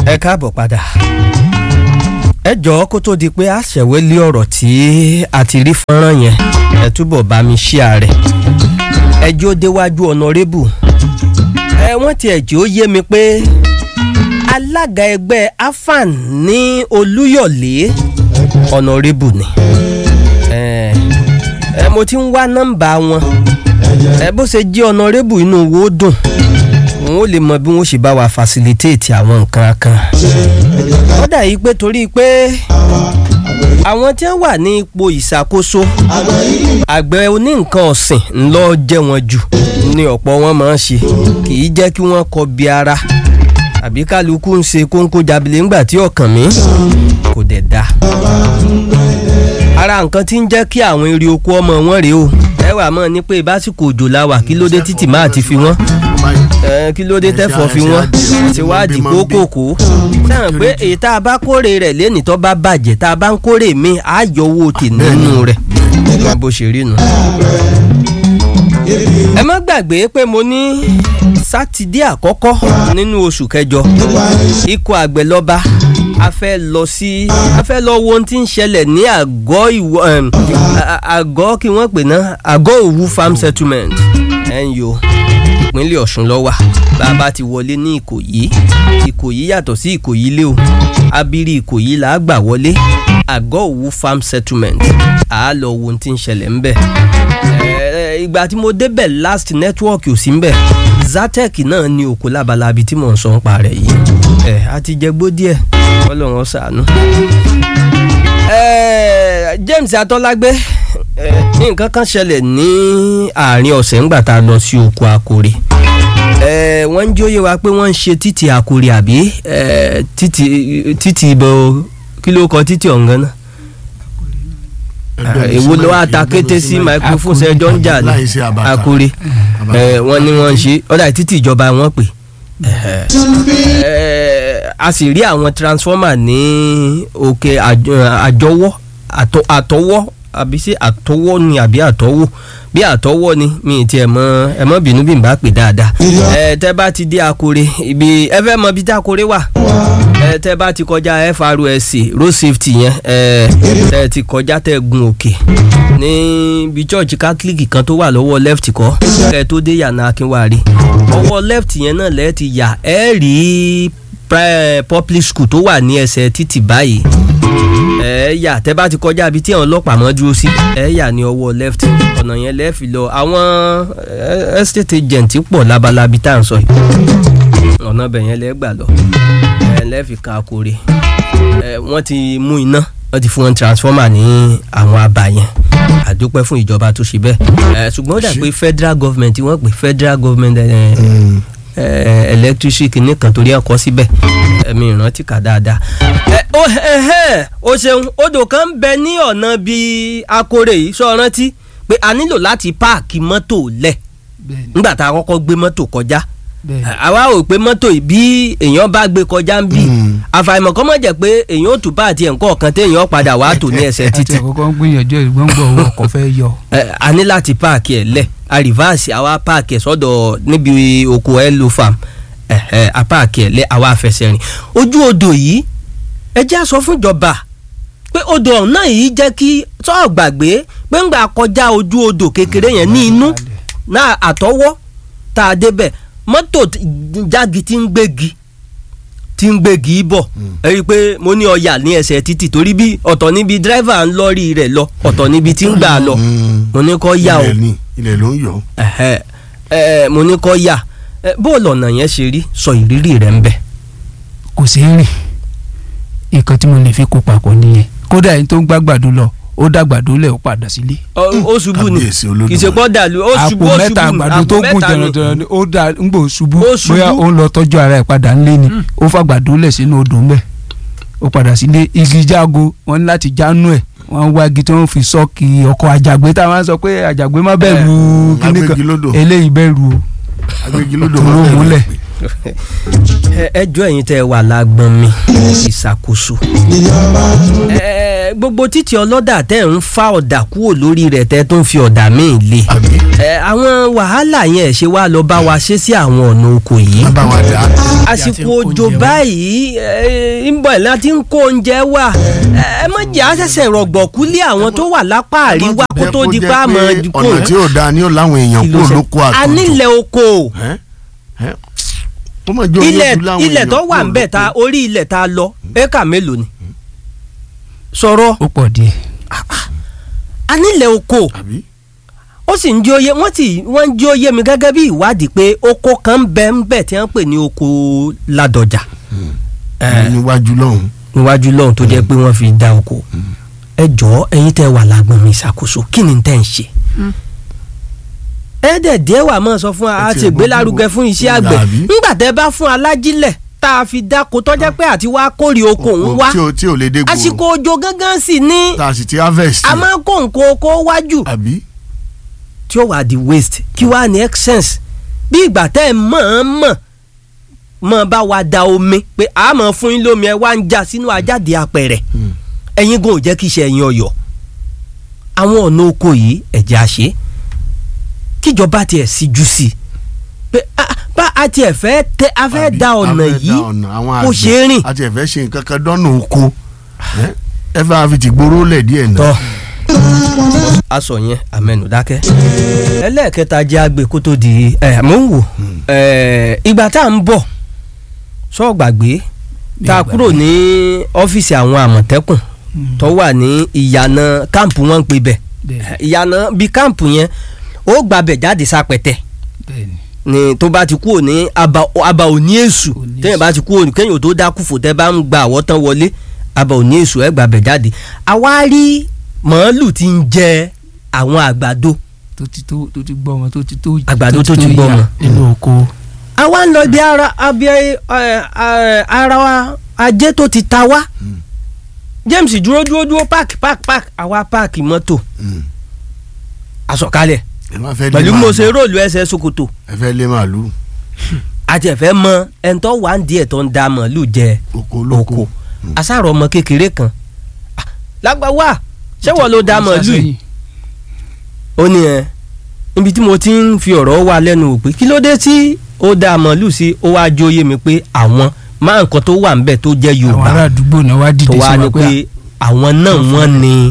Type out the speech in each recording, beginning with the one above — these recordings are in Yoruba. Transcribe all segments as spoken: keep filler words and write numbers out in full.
ẹ káàbọ̀ padà. ẹ jọ̀ọ́ kó tó di pé a ṣẹ̀wé lé ọ̀rọ̀ tí a ti rí fọ́nrán yẹn ẹ túbọ̀ bá mi share rẹ̀. ẹjọ́ déwájú ọ̀nàrẹ́bù ẹ wọ́n ti ẹ̀jẹ̀ ó yé mi pé alága ẹgbẹ́ afan ní Olúyọ̀lé ọ̀nàrẹ́bù ni ẹ ẹ mo ti ń wá nọ́mbà wọn ẹ bó ṣe jí ọ̀nàrẹ́bù inú wo dùn wọn ò lè mọ bí wọn ṣe bá wa facilitate àwọn nǹkan kan. ó dà yìí pé torí pé àwọn tí wọ́n wà ní ipò ìṣàkóso àgbẹ̀ oníǹkan ọ̀sìn ńlọ jẹ́ wọn jù ní ọ̀pọ̀ wọn máa ń ṣe kì í jẹ́ kí wọ́n kọbi ara àbí kálukú ń ṣe kóńkó jábìlẹ̀ ńgbà tí ọkàn mi kò dẹ̀ da. ara nǹkan tí ń jẹ́ kí àwọn èrè oko ọmọ wọn rèé o ẹ wà mọ́ ní pé básìkò òjò la wà kí ló dé títì máa ti fi wọ́n kí ló dé tẹ́fọ̀ fi wọ́n ti wádìí kókòkó sẹ́wọ̀n pé èyí tá a bá kórè rẹ̀ lẹ́nìí tó bá bàjẹ́ tá a bá ń kórè mi á yọ owó tì nínú rẹ̀ bó ṣe rí nu. ẹ má gbàgbé pé mo ní sátidé àkọ́kọ́ nínú oṣù kẹjọ ikọ̀ àgbẹ̀ lọ́ba a fẹ́ lọ sí a fẹ́ lọ wo ohun tí ń ṣẹlẹ̀ ní àgọ́ ìwọ àgọ́ kí wọ́n pè ná àgọ́ Òwu farm settlement ẹ̀yọ́ ìpínlẹ̀ Ọ̀ṣun ló wà bàbá ti wọlé ní Ìkòyí Ìkòyí yàtọ̀ sí Ìkòyí lé o abiri Ìkòyí là á gbà wọlé àgọ́ Òwu farm settlement à á lọ wo ohun tí ń ṣẹlẹ̀ ńbẹ̀ ìgbà tí mo débẹ̀ last network ò sí ńbẹ̀ Zatec náà ní òkú lábalábi tí mò ń sọ ń pa rẹ̀ yìí ẹ̀ á ti jẹ gbó díẹ̀ Ọlọ́run ṣàánú. James Atọ́lágbé nǹkan kan ṣẹlẹ̀ ní àárín ọ̀sẹ̀ ńgbà tá a lọ sí oko Àkórè wọ́n ń jóyè wa pé wọ́n ń ṣe títì Àkórè àbí títì títì ìbò kí ló kọ títì ọ̀ngán náà èwo ló wá ta kété sí microphone ṣẹjọ́ ń jà ní Àkórè wọ́n ní wọ́n ń ṣe ọ̀dà títì ìjọba wọn pè a sì rí àwọn transformer ní òkè àjọwọ́ àtọwọ́ àbí sí àtọwọ́ ni àbí àtọwọ́ bí àtọwọ́ ni mi ti ẹ̀ mọ ẹ mọ bínú bí n bá pè dáadáa ẹ tẹ́ bá ti dé Àkórè ibi ẹ fẹ́ mọ bí tí Àkórè wà ẹ tẹ́ bá ti kọjá F R S C road safety yẹn ẹ tẹ́ ti kọjá tẹ́ gun òkè ní bí church catholic kan tó wà lọ́wọ́ left kọ́ kẹ́ tó dé yànà Akínwárí ọwọ́ left yẹn náà lẹ́ẹ̀ ti yà ẹ rí public school tó wà ní ẹsẹ̀ títì báyìí ẹ yà tẹ́ bá ti kọjá ibi tí àwọn ọlọ́pàá mọ́ dúró sí ẹ yà ní ọwọ́ left ọ̀nà yẹn lẹ́ẹ̀fì lọ àwọn estate agent pọ̀ labalabi tá à ń sọ yìí ọ̀nà bẹ̀ yẹn lẹ́ẹ̀ gbà lọ ẹ lẹ́ẹ̀fì kan Àkórè ẹ wọ́n ti mú iná wọ́n ti fún wọn transformer ní àwọn abà yẹn àdúpẹ́ fún ìjọba tó ṣe bẹ́ẹ̀ ẹ ṣùgbọ́n ó dà pé federal government wọ́n pè federal government ẹ ẹ electricity nìkan torí ẹ̀ kọ́ síbẹ̀ ẹ̀mí ìrántí kà dáadáa. ẹ ó ẹ ó ṣeun odò kan ń bẹ ní ọ̀nà bíi Àkórè yìí sọ rántí pé a nílò láti páàkì mọ́tò lẹ̀ nígbà tá a kọ́kọ́ gbé mọ́tò kọjá àwa ò pé mọ́tò yìí bí èèyàn bá gbé kọjá ń bì àfàìmọ̀ kọ́ mọ̀ jẹ́ pé èèyàn ò tún bá àti ẹ̀ǹkọ́ kan téèyàn padà wá tò ní ẹsẹ̀ títì. àti àkọ́kọ́ ń gbìyànjú ìgbọ́ngbọ̀ owó ọkọ̀ fẹ́ yọ. a ní láti páàkì ẹ̀ lẹ̀ a rìvásì àwa páàkì ẹ̀ sọ́dọ̀ níbi oko Hello Farm a páàkì ẹ̀ lẹ̀ àwa afẹsẹ̀ rìn ojú odò yìí ẹ jẹ́ sọ fún ìjọba pé odò ọ̀hún yìí jẹ́ kí sọ́ọ̀ gbàgbé pé ńgbà kọjá ojú odò kékeré yẹn ní inú náà àtọwọ́ tá a débẹ̀ mọ́tò jági tí ń gbégi tí ń gbégi bọ̀ ẹ rí i pé mo ní ọ̀yà ní ẹsẹ̀ títì torí bí ọ̀tọ̀ níbi dírẹ́fà ń lọ́ọ̀rì rẹ̀ lọ ọ̀tọ̀ níbi tí ń gbà lọ mo ní kọ́ yà o ilẹ̀ ló ń yọ. mo ní kọ́ yà bóòlù ọ̀nà yẹn ṣe rí sọ ìrírí rẹ̀ ń bẹ̀. kò sí rìn nǹkan tí mo lè fi kó papọ̀ nìyẹn kódà ẹni tó ń gbàgbàdo lọ ó dàgbàdo lẹ̀ ó padà sílé. ó ṣubú ni kì í ṣe pọ́ dàlú ó ṣubú ó ṣubú àpò mẹ́ta àgbàdo tó gùn jẹrọjẹrọ ni ó dà ń gbò ṣubú bóyá ó ń lọ tọ́jú ara ẹ̀ padà ńlé ni ó fàgbàdo lẹ̀ sínú odò ńbẹ̀ ó padà sílé igi jágo wọn ní láti jánu ẹ̀ wọ́n wá igi tí wọ́n fi sọ́ọ̀kì ọkọ̀ àjàgbé táwọn sọ pé àjàgbé má bẹ̀rù kíní kan eléyìí bẹ̀rù o agbégilódò tó ló múlẹ̀. ẹjọ́ ẹ̀yin tẹ́ wà lágbọ́n mi ìṣàkóso gbogbo títí ọlọ́dà tẹ́ ń fa ọ̀dà kúrò lórí rẹ̀ tẹ́ tó ń fi ọ̀dà míì lé àwọn wàhálà yẹn ṣe wá lọ bá wa ṣe sí àwọn ọ̀nà oko yìí àsìkò òjò báyìí ń bọ̀ ẹ̀ láti ń kó oúnjẹ wá ẹ má jẹ́ àṣẹ̀ṣẹ̀ rọ̀gbọ̀kú lé àwọn tó wà lápá àríwá kó tó di pa àmọ́ kó ọ̀nà tí ò dáa ni ó láwọn èèyàn kó lóko àtọ̀jọ́ anílẹ̀ oko ilẹ̀ ilẹ̀ tó wà ń bẹ̀ ta orí ilẹ̀ ta lọ éka mélòó ni sọ̀rọ̀ ó pọ̀ díẹ̀ anílẹ̀ oko ó sì ń jí oyè wọ́n ti wọ́n ń jí oyè mi gẹ́gẹ́ bí ìwádìí pé oko kan bẹ́ẹ̀ ń bẹ̀ tí wọ́n pè ní oko Ládọjà níwájú lọ́hùn níwájú lọ́hùn tó jẹ́ pé wọ́n fi dá oko ẹ jọ̀ọ́ ẹ̀yin tẹ́ wà lágbọ̀n mi ìṣàkóso kí ni tẹ́ ń ṣe ẹ̀ẹ́dẹ̀ díẹ̀ wà máa sọ fún wa a ti gbélárugẹ fún iṣẹ́ àgbẹ̀ ńgbà tẹ́ bá fún alájílẹ̀ tá a fi dáko tọ́jẹ́ pé àti wá kórè oko ń wá àsìkò òjò gángan sì ní a máa ń kó nǹkan oko wájú tí ó wà di waste kí wàá ní excess bí ìgbà tẹ́ ẹ mọ̀-ọ́n-mọ̀ mọ̀ bá wa da omi pé a máa fún yín lómi ẹ wá ń já sínú ajáde apẹ̀rẹ̀ ẹ̀yin gan ò jẹ́ kí iṣẹ́ ẹ̀yin ọ̀yọ́ àwọn ọ̀nà oko yìí ẹ̀jẹ̀ àṣẹ kíjọba tiẹ̀ síjú sí pé bá a tiẹ̀ fẹ́ tẹ a fẹ́ da ọ̀nà yìí kó ṣe é rìn. a tiẹ̀ fẹ́ ṣe nǹkan kan dọ́nà oko ẹ bá fi ti gbóró lẹ̀ díẹ̀ náà. aṣọ yẹn amẹnu dákẹ́ ẹlẹ́ẹ̀kẹta jẹ́ àgbẹ̀ kó tó di ẹ̀ mò ń wò ìgbà tá à ń bọ̀ sọ gbàgbé tá a kúrò ní ọ́fíìsì àwọn àmọ̀tẹ́kùn tó wà ní ìyànà káàmpù wọn ń pè bẹ̀ ìyànà bíi káàmpù yẹn ó gbàbẹ̀ jáde sápẹ̀tẹ̀ ni tó bá ti kúrò ní aba òní èṣù tẹ́yìn bá ti kúrò kẹ́yìn tó dákú fò tẹ́ bá ń gba àwọ̀tán wọlé aba òní èṣù ẹ̀ gbàbẹ̀ jáde àwa rí màálù tí ń jẹ àwọn àgbàdo tó ti tó tó ti gbọ́ ọmọ tó ti tó àgbàdo tó ti gbọ́ ọmọ nínú oko. àwa ń lọ bí ara abẹ́ ara ajé tó ti ta wá James dúró dúró dúró páàkì páàkì páàkì àwa páàkì mọ́tò àsọ̀kalẹ̀ pẹ̀lú mo ṣe róòlù ẹsẹ̀ ṣòkòtò. ẹ fẹ́ lé màálù. àti ẹ̀fẹ́ mọ ẹni tó wà ń di ẹ̀ tó ń da màálù jẹ oko àṣàrò ọmọ kékeré kan lágbàwá ṣé wọ́n ló da màálù yìí. ó ní ẹ níbi tí mo ti ń fi ọ̀rọ̀ wá lẹ́nu wò pé kí ló dé tí ó da màálù sí ó wá jóye mi pé àwọn máa nǹkan tó wà ń bẹ̀ tó jẹ́ Yorùbá àwọn ará àdúgbò náà wá dìde sí wa pé tó wá ní pé àwọn náà wọ́n ní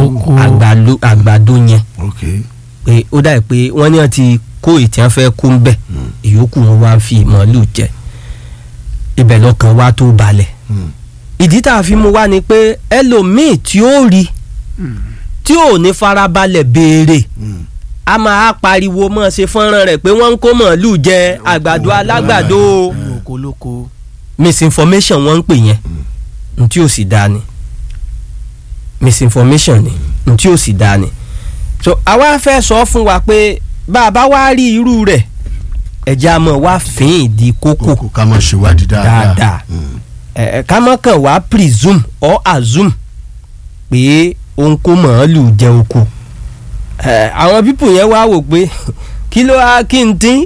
àgbàdo yẹn pé ó dà pé wọ́n ní wọ́n ti kó ètí wọn fẹ́ kó ń bẹ̀ ìyókù wọn wá ń fi màálù jẹ ibẹ̀ lọ́kàn wá tó balẹ̀ ìdí tá a fi mú wá ni pé ẹlòmíì tí ó rí tí ò ní farabalẹ̀ béèrè a máa pariwo mọ́ ṣe fọ́nrán rẹ̀ pé wọ́n ń kó màálù jẹ àgbàdo alágbàdo misinformation wọ́n ń pè yẹn ntí ò sì dáa ni misinformation ni ntí ò sì dáa ni so àwa fẹ́ sọ fún wa pé bá a bá wá rí irú rẹ̀ ẹ̀já mọ̀ wá fín ìdí kókò ká mọ̀ ṣèwádìí dáadáa ẹ̀ ká mọ̀ kàn wá presume or assume pé òun kó màálù jẹ oko àwọn pípù yẹn wá wò pé kí ló wá kí n tín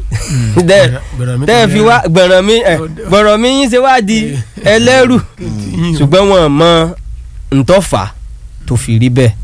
dẹ́ fi wá gbọ̀ràn mi gbọ̀ràn mi yín ṣe wá di ẹlẹ́rù ṣùgbọ́n wọn mọ ntọ́fà tó fi rí bẹ́ẹ̀.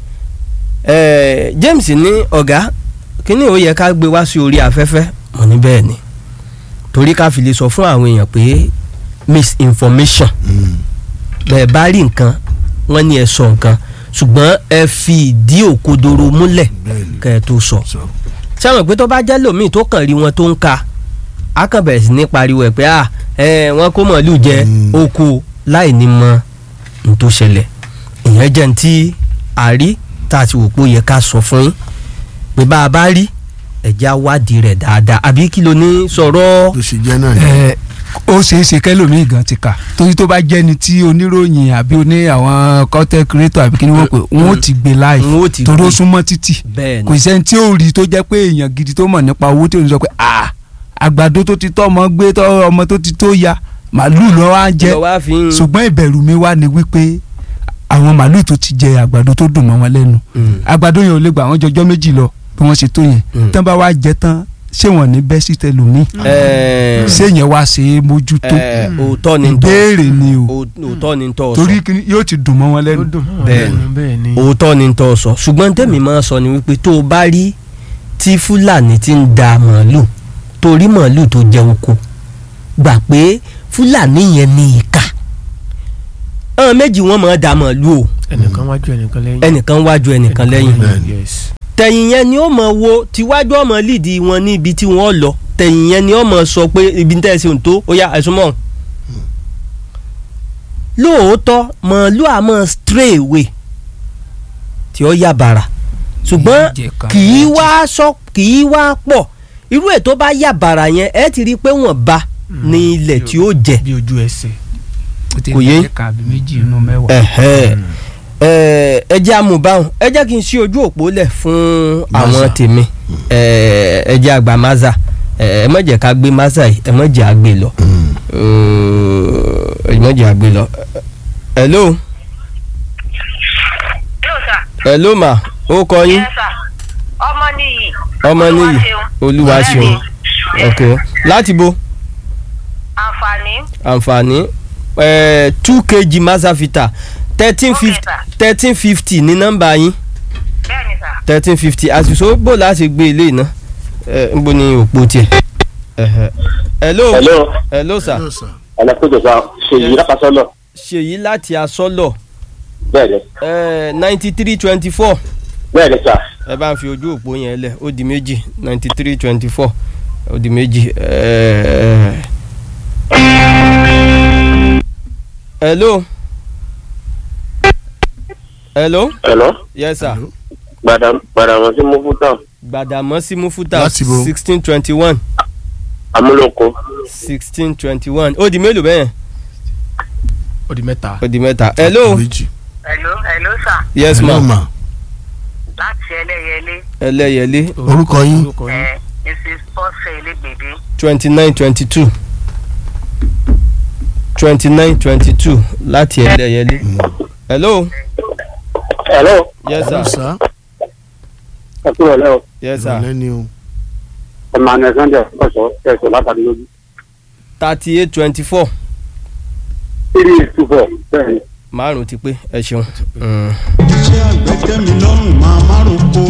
Eh, James ní ọ̀gá kíní ó yẹ ká gbé wá sí orí afẹ́fẹ́ mọ̀ ní bẹ́ẹ̀ ni torí ká fi lè sọ fún àwọn èèyàn pé misinformation bẹ́ẹ̀ bá rí nǹkan wọ́n ní ẹ sọ nǹkan ṣùgbọ́n ẹ fi ìdí òkodoro múlẹ̀ kẹ́ ẹ tó sọ sẹ́wọ̀n pé tó bá jẹ́ lòmíì tó kàn rí wọn tó ń ka á kàn bẹ̀rẹ̀ sí ní pariwo ẹ̀ pé à ẹ wọ́n kó màálù jẹ oko láì ní mọ n tó ṣẹlẹ̀ ìyẹn jẹ́ ní tí àrí tá a ti wò pé ó yẹ ká sọ fún yín pé bá a bá rí ẹ̀já wádìí rẹ̀ dáadáa àbí kí ló ní sọ̀rọ̀. tó ṣe jẹ́ náà ni. ó ṣeé ṣe kẹ́lòmíì gan ti kà torí tó bá jẹ́ ni tí oníròyìn àbí oní àwọn content creator àbí kí ni wọ́n pè wọ́n ó ti gbé láì torí ó súnmọ́ títì kò sẹ́ni tí ó rí tó jẹ́ pé èèyàn gidi tó mọ̀ nípa owó tí ò ní sọ pé àgbàdo tó ti tọ́ ọmọ gbé tọ́ ọmọ tó ti tó ya màálù ló wá jẹ ṣùgbọ́n ìbẹ̀rù mi wá ni wípé àwọn màálù tó ti jẹ àgbàdo tó dùn mọ́ wọn lẹ́nu àgbàdo yẹn ò lè gbà wọ́n jọjọ́ méjì lọ bí wọ́n ṣe tó yẹn tán bá wá jẹ tán ṣé wọn ní bẹ́ẹ̀ sí tẹlómi ṣé yẹn wá ṣe é mójútó òótọ́ ni tọ́ ìbéèrè ni o òótọ́ ni tọ́ sọ torí yóò ti dùn mọ́ wọn lẹ́nu bẹ́ẹ̀ni òótọ́ ni tọ́ sọ ṣùgbọ́n tẹ́mi máa sọ ni wípé tó o bá rí tí Fúlàní ti ń da màálù torí màálù tó jẹ oko gbà pé Fúlàní yẹn ní ìka àwọn méjì wọn máa da màálù o ẹnìkan wájú ẹnìkan lẹ́yìn ẹnìkan wájú ẹnìkan lẹ́yìn tẹ̀yìn yẹn ni ó mọ̀ wo tíwájú ọmọ lídìí wọn ní ibi tí wọ́n lọ tẹ̀yìn yẹn ni ó mọ̀ sọ pé ibi tẹ́ ẹ ṣe ń tó ó yá ẹ̀sùn mọ́ lóòótọ́ màálù àmọ́ stray away tí ó yà bàrà ṣùgbọ́n kì í wá sọ kì í wá pọ̀ irú ètò bá yà bàrà yẹn ẹ ti rí i pé wọ́n bá ní ilẹ̀ tí ó jẹ bí ojú ẹsẹ̀ kò yé ẹ jẹ́ amúbáhùn ẹ jẹ́ kí n ṣí ojú òpó lẹ̀ fún àwọn tèmi ẹ jẹ́ àgbà maza ẹ má jẹ́ ká gbé maza yìí ẹ má jẹ́ àgbè lọ ẹ má jẹ́ àgbè lọ. hello. hello ma ó kọ yín. ọmọ nìyí. ọmọ nìyí olúwa ṣeun ok láti bo. àǹfààní. àǹfààní two kg mazavita thirteen fifty thirteen fifty ní nọ́mbà yín bẹ́ẹ̀ni sà thirteen fifty àṣìṣe bò láti gbé ilé iná ẹ ń bọ ní òpó tiẹ̀. hello hello hello sir. ẹlẹ́kùnjọ sá ṣèyí láti asọ́lọ̀. ṣèyí láti asọ́lọ̀. bẹ́ẹ̀ni. ninety three twenty four. bẹ́ẹ̀ni sà. ẹ bá ń fi ojú òpó yẹn lẹ̀ ó di méjì ninety three twenty four ó di méjì. hello. hello. hello. yes sir. gbàdàm gbàdàmọ́sí mufuta. gbàdàmọ́sí mufuta sixteen twenty one. amúlòkó. sixteen twenty one ó di mélòó bẹ́ẹ̀. ó di mẹ́ta. ó di mẹ́ta. hello. hello hello sir. yes ma. ma. láti ẹlẹ́yẹlé. ẹlẹ́yẹlé. orúkọ yín. ẹ mrs pọ́sẹ̀ elégbèdé. twenty nine twenty two. twenty nine twenty two láti ẹlẹ́yẹlé. hello. hello. yes sir. sir. ẹ kúrò lẹ́wọ̀. yes sir. lẹ́ni o. ọmọ àná sunday ọ̀sọ̀ ẹ̀sọ̀ látàrí lójú. thirty eight twenty four. three two four bẹ́ẹ̀ni. márùn ti pé ẹ ṣeun. iṣẹ́ àgbẹ̀ tẹ́ mi lọ́rùn máa márùn kó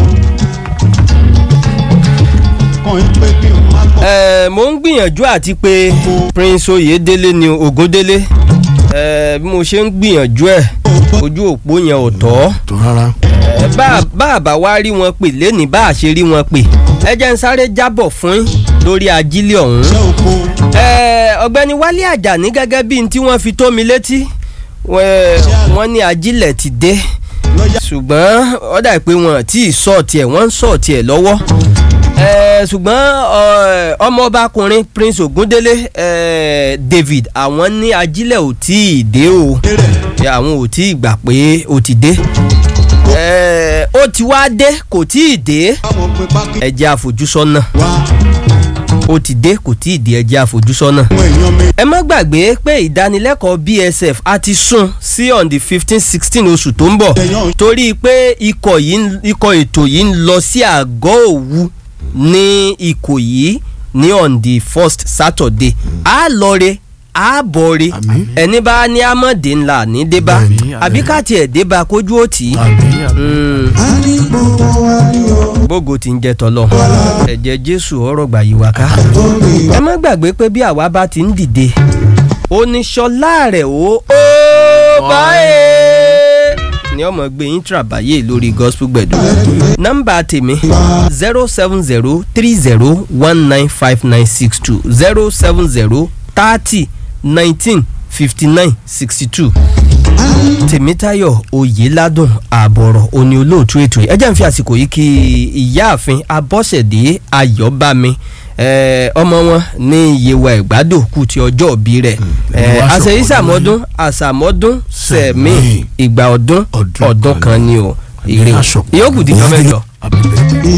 kàn ń pé kí n má gbọ́. ẹ mo ń gbìyànjú àti pé Prince Oyèdélé ni Ògúndélé ẹ bí mo ṣe ń gbìyànjú ẹ ojú òpó yẹn ò tọ́ tó rárá. ẹ bá bá àbá wá rí wọn pè lẹ́nìí bá a ṣe rí wọn pè ẹ jẹ́ ń sáré jábọ̀ fún yín lórí ajílẹ̀ ọ̀hún. ẹ ọ̀gbẹ́ni Wálé Àjàní gẹ́gẹ́ bíi tí wọ́n fi tó mi létí wọ́n ní ajílẹ̀ ti dé ṣùgbọ́n ó dà pé wọ́n tí ì sọ̀tì ẹ̀ wọ́n ń sọ̀tì ẹ̀ lọ́wọ́ ṣùgbọ́n ọmọọbakùnrin Prince Ògúndélé David àwọn ní ajílẹ̀ ò tí ì dé o àwọn ò tí ì gbà pé ó ti dé ó ti wá dé kò tí ì dé ẹ jẹ́ àfojúsọ́nà ó ti dé kò tí ì dé ẹ jẹ́ àfojúsọ́nà. ẹ má gbàgbé pé ìdánilẹ́kọ̀ọ́ B S F a ti sún sí on the fifteen sixteen oṣù tó ń bọ̀ torí pé ikọ̀ yìí ikọ̀ ètò yìí ń lọ sí àgọ́ Òwu ní Ìkòyí ní on the first Saturday a lọ re a bọ̀ re ẹni bá ní amọ̀dé ńlá ní débà àbí ká tiẹ̀ débà kójú ó tì í bógo ti ń jẹ tọlọ ẹ̀jẹ̀ Jésù ọ̀rọ̀ gbà yí wa ká ẹ má gbàgbé pé bí àwa bá ti ń dìde oníṣọlá rẹ̀ ó ó báyé ní ọmọ gbé yín tìràbáyé lórí gospel gbẹ̀dú nọ́mbà tèmi zero seven zero three zero one nine five nine six two zero seven zero thirty nineteen fifty nine sixty two Tèmítáyọ̀ Oyèládùn àbọ̀rọ̀ òní olóòtú ètò yìí ẹ jẹ́ n fi àsìkò yìí kí ìyáàfin Abọ́sẹ̀dé Ayọ̀bámi ọmọ wọn ní Yewa Ìgbádò kù ti ọjọ́ òbí rẹ̀ àṣeyí sàmọ́dún àṣàmọ́dún sẹ̀mí ìgbà ọdún ọdún kan ni o ìrè ìyókù dìjọ́ mẹ́jọ.